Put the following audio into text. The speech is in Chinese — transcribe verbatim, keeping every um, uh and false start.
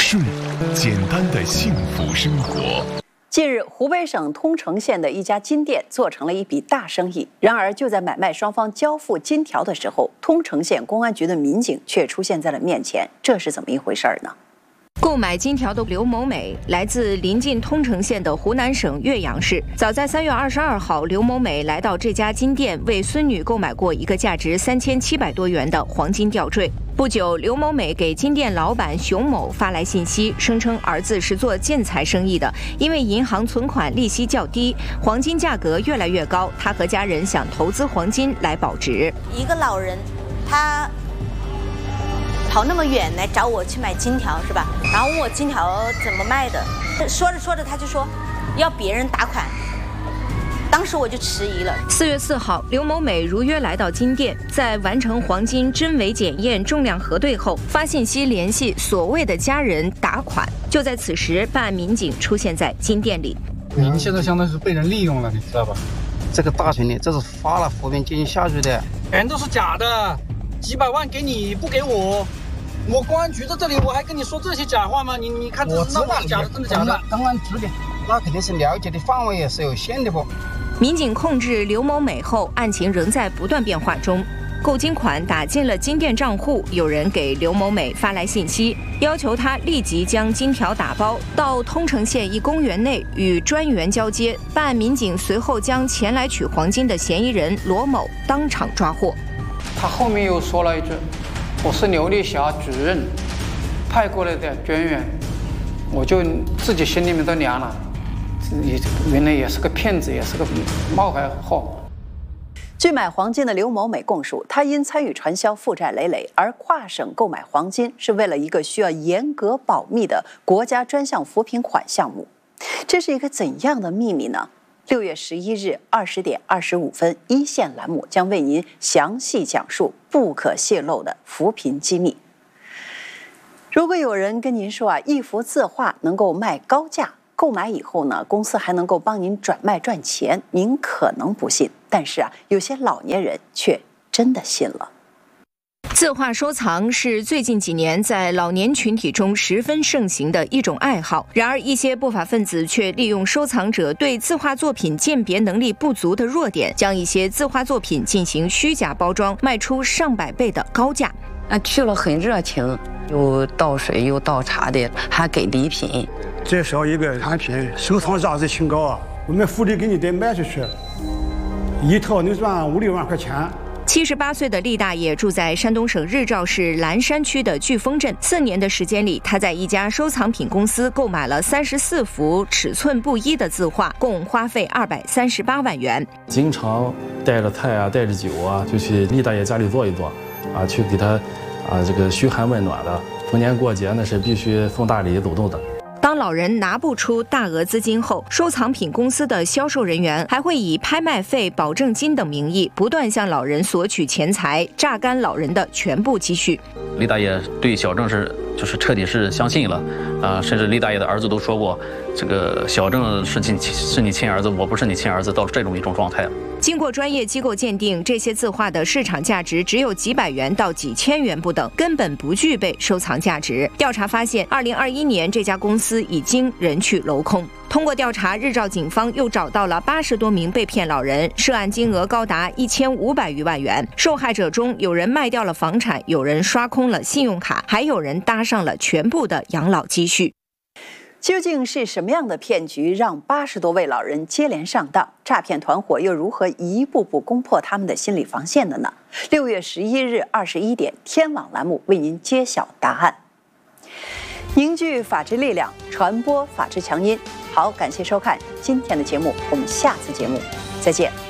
税，简单的幸福生活。 近日，湖北省通城县的一家金店做成了一笔大生意。然而，就在买卖双方交付金条的时候，通城县公安局的民警却出现在了面前，这是怎么一回事呢？ 购买金条的刘某美来自临近通城县的湖南省岳阳市。早在三月二十二号，刘某美来到这家金店，为孙女购买过一个价值三千七百多元的黄金吊坠。不久，刘某美给金店老板熊某发来信息，声称儿子是做建材生意的，因为银行存款利息较低，黄金价格越来越高，他和家人想投资黄金来保值。 一个老人，他跑那么远来找我去买金条是吧？然后问我金条怎么卖的，说着说着他就说要别人打款，当时我就迟疑了。 四月四号，刘某美如约来到金店，在完成黄金真伪检验、重量核对后，发信息联系所谓的家人打款。就在此时，办案民警出现在金店里。 您现在相当于是被人利用了，你知道吧？ 这个大群里，这是发了扶贫基金下去的， 全都是假的，几百万给你不给我。我公安局在这里，我还跟你说这些假话吗？你你看这是那我是假的，真的假的？ 公安局的，那肯定是了解的范围也是有限的不？ 民警控制刘某美后，案情仍在不断变化中。购金款打进了金店账户，有人给刘某美发来信息，要求她立即将金条打包到通城县一公园内与专员交接。办案民警随后将前来取黄金的嫌疑人罗某当场抓获。 他后面又说了一句：“我是刘丽霞主任派过来的专员。”我就自己心里面都凉了，也原来也是个骗子，也是个冒牌货。 据买黄金的刘某美供述，她因参与传销负债累累，而跨省购买黄金是为了一个需要严格保密的国家专项扶贫款项目。这是一个怎样的秘密呢？六月十一日二十点二十五分，一线栏目将为您详细讲述不可泄露的扶贫机密。如果有人跟您说啊，一幅字画能够卖高价，购买以后呢，公司还能够帮您转卖赚钱，您可能不信，但是啊，有些老年人却真的信了。 字画收藏是最近几年在老年群体中十分盛行的一种爱好，然而一些不法分子却利用收藏者对字画作品鉴别能力不足的弱点，将一些字画作品进行虚假包装，卖出上百倍的高价。 啊，去了很热情，又倒水又倒茶的，还给礼品。 介绍一个产品，收藏价值挺高啊，我们府里给你得卖出去，一套能赚五六万块钱。 七十八岁的厉大爷住在山东省日照市蓝山区的巨峰镇。四年的时间里，他在一家收藏品公司购买了三十四幅尺寸不一的字画，共花费二百三十八万元。 经常带着菜啊，带着酒啊，就去厉大爷家里坐一坐，啊，去给他啊这个嘘寒问暖的。逢年过节那是必须送大礼走动的。 当老人拿不出大额资金后，收藏品公司的销售人员还会以拍卖费、保证金等名义，不断向老人索取钱财，榨干老人的全部积蓄。 厉大爷对小郑是就是彻底是相信了，啊、呃，甚至厉大爷的儿子都说过，这个小郑是你是你亲儿子，我不是你亲儿子，到这种一种状态。 经过专业机构鉴定，这些字画的市场价值只有几百元到几千元不等，根本不具备收藏价值。调查发现，二零二一年这家公司已经人去楼空。通过调查，日照警方又找到了八十多名被骗老人，涉案金额高达一千五百余万元。受害者中，有人卖掉了房产，有人刷空了信用卡，还有人搭上了全部的养老积蓄。 究竟是什么样的骗局让八十多位老人接连上当？诈骗团伙又如何一步步攻破他们的心理防线的呢？六月十一日二十一点，天网栏目为您揭晓答案。凝聚法治力量，传播法治强音。好，感谢收看今天的节目，我们下次节目再见。